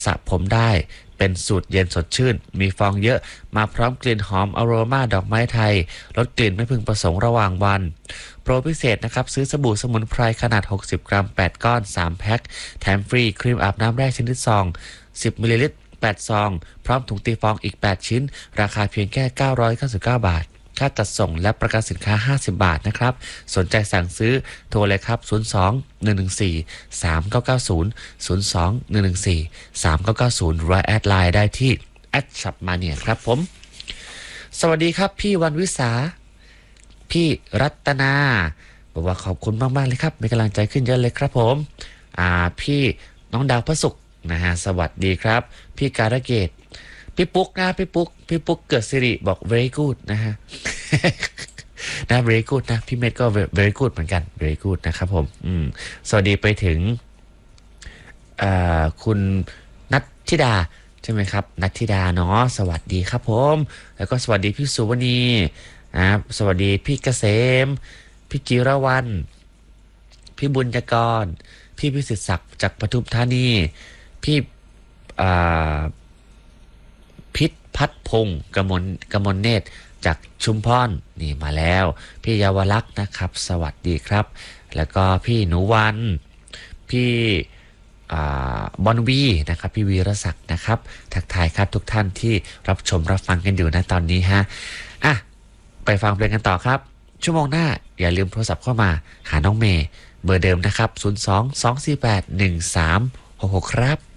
สระผมได้เป็นสูตรเย็นสดชื่นมีฟองเยอะมาพร้อมกลิ่นหอมอโรมาดอกไม้ไทยลดกลิ่นไม่พึงประสงค์ระหว่างวันโปรพิเศษนะครับซื้อสบู่สมุนไพรขนาด60กรัม8ก้อน3แพ็คแถมฟรีครีมอาบน้ำแร่ชนิดซอง10มิลลิลิตร8ซองพร้อมถุงตีฟองอีก8ชิ้นราคาเพียงแค่999 บาทค่าจัดส่งและประกันสินค้า50 บาทนะครับสนใจสั่งซื้อโทรเลยครับ02-114-3990 02-114-3990หรือว่าแอดไลน์ได้ที่@shopmania ครับผมสวัสดีครับพี่วันวิสาพี่รัตนาบอกว่าขอบคุณมากๆเลยครับมีกำลังใจขึ้นเยอะเลยครับผมพี่น้องดาวพระศุกร์นะฮะสวัสดีครับพี่การะเกตพี่ปุ๊กนะพี่ปุ๊กเกิดสิริบอก very good นะฮะ นะ very good นะพี่เมธก็ very good เหมือนกัน very good นะครับผมสวัสดีไปถึงคุณนัทธิดาใช่ไหมครับนัทธิดาเนาะสวัสดีครับผมแล้วก็สวัสดีพี่สุวรรณีสวัสดีพี่เกษมพี่จิรวรรณพี่บุญยกรพี่พิสิทธิ์ศักดิ์จากปทุมธานีพี่พิษพัฒพงศ์กมลเนตรจากชุมพรนี่มาแล้วพี่เยาวลักษณ์นะครับสวัสดีครับแล้วก็พี่หนูวันพี่บอนวีนะครับพี่วีรศักดิ์นะครับทักทายครับทุกท่านที่รับชมรับฟังกันอยู่นะตอนนี้ฮะไปฟังเพลงกันต่อครับชั่วโมงหน้าอย่าลืมโทรศัพท์เข้ามาหาน้องเมย์เบอร์เดิมนะครับ02-248-1366ครับ